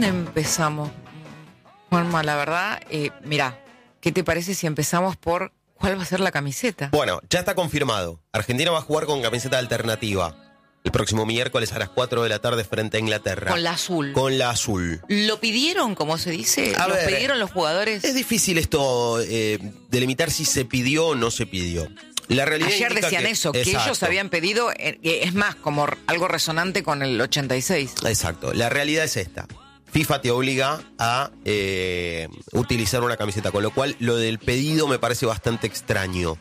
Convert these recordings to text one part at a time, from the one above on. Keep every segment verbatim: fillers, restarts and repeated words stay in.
dónde empezamos? Juanma, la verdad, eh, mirá, ¿qué te parece si empezamos por cuál va a ser la camiseta? Bueno, ya está confirmado. Argentina va a jugar con camiseta alternativa el próximo miércoles a las cuatro de la tarde frente a Inglaterra. Con la azul. Con la azul. ¿Lo pidieron, como se dice? A ¿Lo ver, pidieron los jugadores? Es difícil esto, eh, delimitar si se pidió o no se pidió. La realidad Ayer indica decían que, eso, que exacto. ellos habían pedido, eh, es más, como algo resonante con el ochenta y seis. Exacto, la realidad es esta. FIFA te obliga a eh, utilizar una camiseta, con lo cual lo del pedido me parece bastante extraño.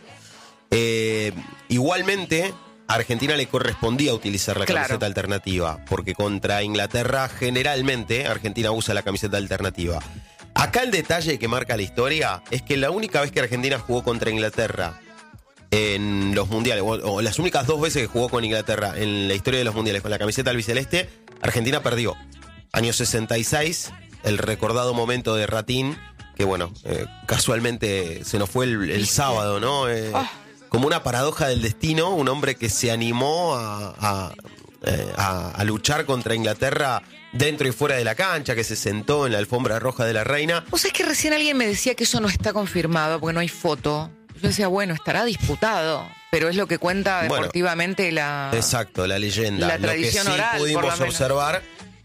Eh, igualmente, a Argentina le correspondía utilizar la Claro. camiseta alternativa, porque contra Inglaterra generalmente Argentina usa la camiseta alternativa. Acá el detalle que marca la historia es que la única vez que Argentina jugó contra Inglaterra en los mundiales, o, o las únicas dos veces que jugó con Inglaterra en la historia de los mundiales con la camiseta albiceleste, Argentina perdió. Año sesenta y seis, el recordado momento de Ratín, que bueno, eh, casualmente se nos fue el, el sábado, ¿no? Eh, Oh. Como una paradoja del destino, un hombre que se animó a, a, eh, a, a luchar contra Inglaterra dentro y fuera de la cancha, que se sentó en la alfombra roja de la reina. Vos sabés que recién alguien me decía que eso no está confirmado porque no hay foto. Yo decía, bueno, estará disputado, pero es lo que cuenta Bueno, deportivamente la... Exacto, la leyenda. La tradición lo que sí oral, por pudimos lo menos. observar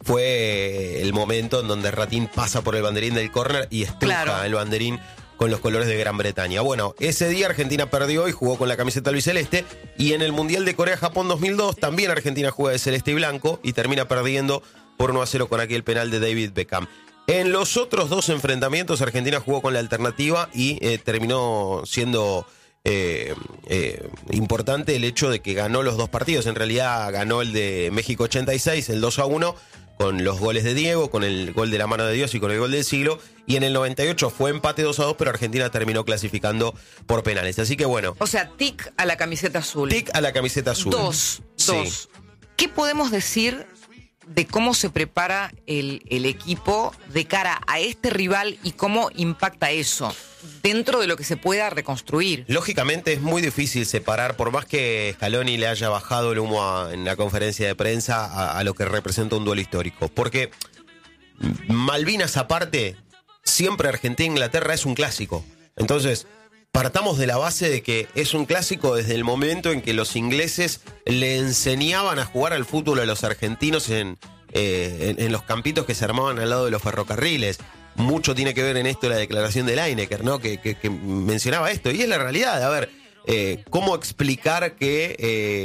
fue el momento en donde Ratín pasa por el banderín del córner y estruja Claro. el banderín con los colores de Gran Bretaña. Bueno, ese día Argentina perdió y jugó con la camiseta albiceleste, y en el Mundial de Corea-Japón dos mil dos también Argentina juega de celeste y blanco y termina perdiendo por uno a cero con aquel penal de David Beckham. En los otros dos enfrentamientos Argentina jugó con la alternativa y eh, terminó siendo eh, eh, importante el hecho de que ganó los dos partidos. En realidad ganó el de México ochenta y seis, el dos a uno, con los goles de Diego, con el gol de la mano de Dios y con el gol del siglo, y en el noventa y ocho fue empate dos a dos, pero Argentina terminó clasificando por penales. Así que bueno, O sea, tic a la camiseta azul. tic a la camiseta azul. Dos, Sí. dos. ¿Qué podemos decir de cómo se prepara el, el equipo de cara a este rival y cómo impacta eso dentro de lo que se pueda reconstruir? Lógicamente es muy difícil separar, por más que Scaloni le haya bajado el humo a- en la conferencia de prensa a, a lo que representa un duelo histórico. Porque Malvinas aparte, siempre Argentina e Inglaterra es un clásico. Entonces, partamos de la base de que es un clásico desde el momento en que los ingleses le enseñaban a jugar al fútbol a los argentinos en, eh, en, en los campitos que se armaban al lado de los ferrocarriles. Mucho tiene que ver en esto la declaración de Lineker, ¿no? Que, que, que mencionaba esto. Y es la realidad. A ver, eh, ¿cómo explicar que... Eh,